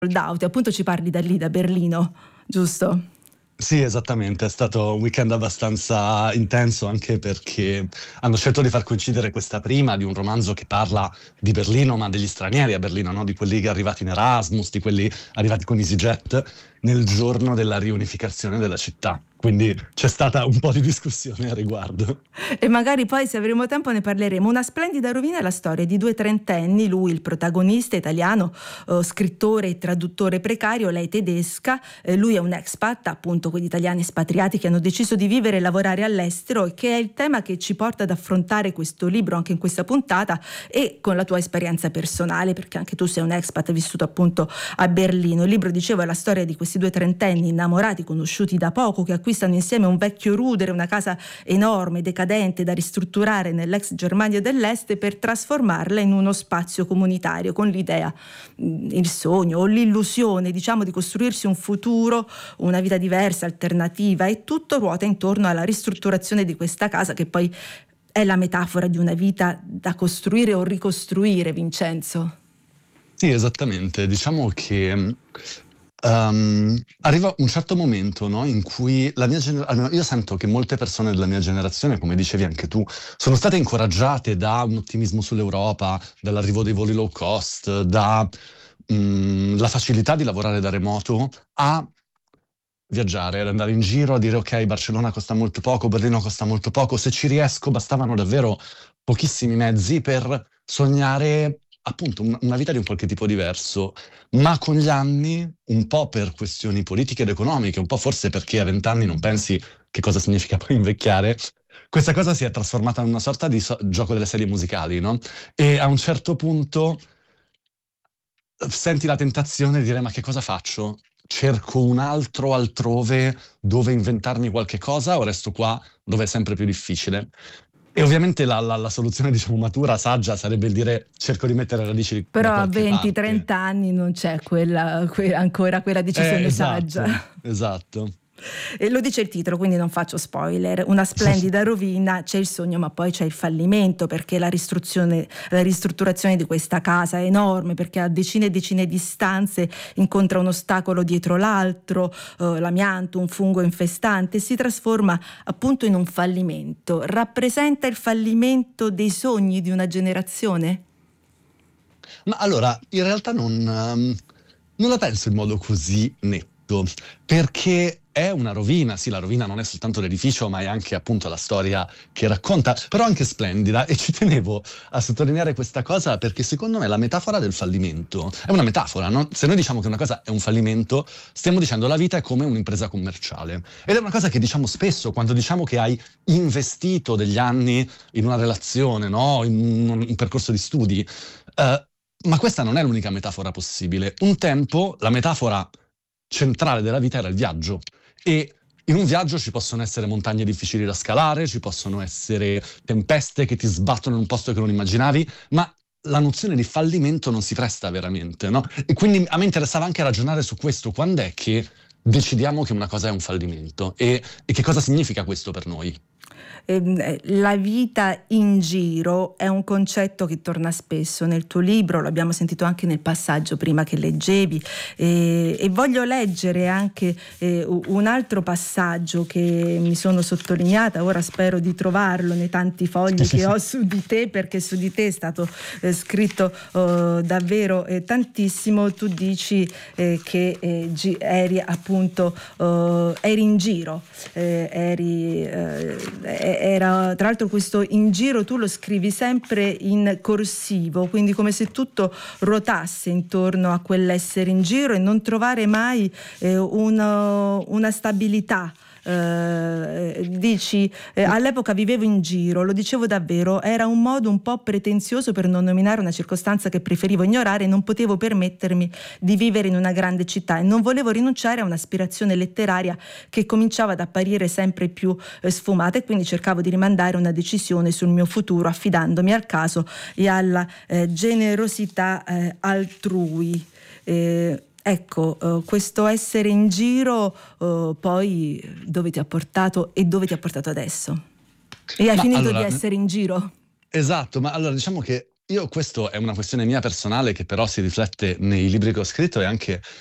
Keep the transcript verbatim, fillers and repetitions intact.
sold out, e appunto ci parli da lì, da Berlino, giusto? Sì, esattamente, è stato un weekend abbastanza intenso anche perché hanno scelto di far coincidere questa prima di un romanzo che parla di Berlino, ma degli stranieri a Berlino, no? Di quelli arrivati in Erasmus, di quelli arrivati con EasyJet, nel giorno della riunificazione della città. Quindi c'è stata un po' di discussione a riguardo. E magari poi, se avremo tempo, ne parleremo. Una splendida rovina è la storia di due trentenni, lui il protagonista italiano, eh, scrittore e traduttore precario, lei tedesca, eh, lui è un expat, appunto quegli italiani espatriati che hanno deciso di vivere e lavorare all'estero, e che è il tema che ci porta ad affrontare questo libro anche in questa puntata, e con la tua esperienza personale, perché anche tu sei un expat vissuto appunto a Berlino. Il libro, dicevo, è la storia di questi due trentenni innamorati, conosciuti da poco, che acquistano insieme un vecchio rudere, una casa enorme, decadente, da ristrutturare nell'ex Germania dell'Est, per trasformarla in uno spazio comunitario, con l'idea, il sogno o l'illusione, diciamo, di costruirsi un futuro, una vita diversa, alternativa, e tutto ruota intorno alla ristrutturazione di questa casa, che poi è la metafora di una vita da costruire o ricostruire, Vincenzo. Sì, esattamente. Diciamo che Um, arriva un certo momento, no, in cui la mia generazione, io sento che molte persone della mia generazione, come dicevi anche tu, sono state incoraggiate da un ottimismo sull'Europa, dall'arrivo dei voli low cost, da um, la facilità di lavorare da remoto, a viaggiare, ad andare in giro, a dire ok, Barcellona costa molto poco, Berlino costa molto poco, se ci riesco bastavano davvero pochissimi mezzi per sognare appunto una vita di un qualche tipo diverso. Ma con gli anni, un po' per questioni politiche ed economiche, un po' forse perché a vent'anni non pensi che cosa significa poi invecchiare, questa cosa si è trasformata in una sorta di so- gioco delle sedie musicali, no? E a un certo punto senti la tentazione di dire: ma che cosa faccio? Cerco un altro altrove dove inventarmi qualche cosa, o resto qua dove è sempre più difficile? E ovviamente la, la- la soluzione, diciamo, matura, saggia, sarebbe il dire: cerco di mettere radici da Però a qualche venti parte. trenta anni non c'è quella, que- ancora quella Eh, decisione saggia. esatto, esatto. E lo dice il titolo, quindi non faccio spoiler. Una splendida rovina, c'è il sogno, ma poi c'è il fallimento, perché la ristruzione, la ristrutturazione di questa casa è enorme, perché ha decine e decine di stanze, incontra un ostacolo dietro l'altro, eh, l'amianto, un fungo infestante, si trasforma appunto in un fallimento. Rappresenta il fallimento dei sogni di una generazione? Ma allora, in realtà non, ehm, non la penso in modo così netto, perché è una rovina. Sì, la rovina non è soltanto l'edificio, ma è anche appunto la storia che racconta, però anche splendida. E ci tenevo a sottolineare questa cosa perché secondo me la metafora del fallimento è una metafora, no? Se noi diciamo che una cosa è un fallimento, stiamo dicendo la vita è come un'impresa commerciale. Ed è una cosa che diciamo spesso quando diciamo che hai investito degli anni in una relazione, no? In un, un percorso di studi. Eh, ma questa non è l'unica metafora possibile. Un tempo la metafora centrale della vita era il viaggio, e in un viaggio ci possono essere montagne difficili da scalare, ci possono essere tempeste che ti sbattono in un posto che non immaginavi, ma la nozione di fallimento non si presta veramente, no? E quindi a me interessava anche ragionare su questo: quando è che decidiamo che una cosa è un fallimento e, e che cosa significa questo per noi? Ehm, La vita in giro è un concetto che torna spesso nel tuo libro, l'abbiamo sentito anche nel passaggio prima che leggevi, e, e voglio leggere anche eh, un altro passaggio che mi sono sottolineata. Ora spero di trovarlo nei tanti fogli che ho su di te, perché su di te è stato eh, scritto oh, davvero eh, tantissimo. Tu dici eh, che eh, gi- eri appunto oh, eri in giro, eh, eri eh, era tra l'altro questo in giro, tu lo scrivi sempre in corsivo, quindi come se tutto ruotasse intorno a quell'essere in giro e non trovare mai eh, una, una stabilità. Eh, dici eh, all'epoca vivevo in giro, lo dicevo davvero, era un modo un po' pretenzioso per non nominare una circostanza che preferivo ignorare. Non potevo permettermi di vivere in una grande città e non volevo rinunciare a un'aspirazione letteraria che cominciava ad apparire sempre più eh, sfumata, e quindi cercavo di rimandare una decisione sul mio futuro affidandomi al caso e alla eh, generosità eh, altrui. Eh, Ecco, uh, questo essere in giro uh, poi dove ti ha portato e dove ti ha portato adesso? E hai Ma finito di allora, essere in giro? esatto, ma allora diciamo che io questo è una questione mia personale che però si riflette nei libri che ho scritto e anche